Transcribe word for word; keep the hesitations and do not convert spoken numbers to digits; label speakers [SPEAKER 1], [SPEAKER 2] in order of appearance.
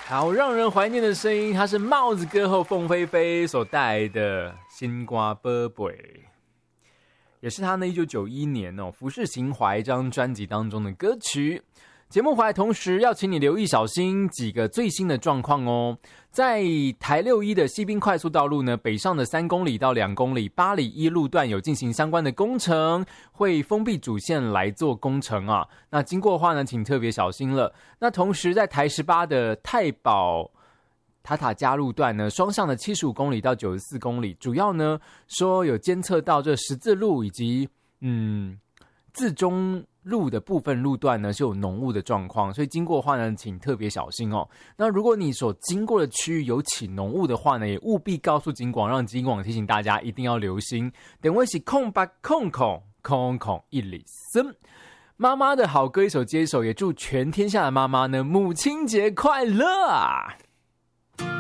[SPEAKER 1] 好让人怀念的声音，它是帽子歌后凤飞飞所带来的《心瓜宝贝》，也是他呢一九九一年哦《浮世情怀》这张专辑当中的歌曲。节目回来同时要请你留意小心几个最新的状况哦。在台六一的西滨快速道路呢，北上的三公里到两公里，八里一路段有进行相关的工程，会封闭主线来做工程啊。那经过的话呢，请特别小心了。那同时在台十八的太保塔塔加路段呢，双向的七十五公里到九十四公里，主要呢说有监测到这十字路以及嗯自中路的部分路段呢是有浓雾的状况，所以经过的话呢，请特别小心哦。那如果你所经过的区域有起浓雾的话呢，也务必告诉警广，让警广提醒大家一定要留心。等位是空白空空空空一里森。妈妈的好歌一首接一首，也祝全天下的妈妈呢母亲节快乐啊！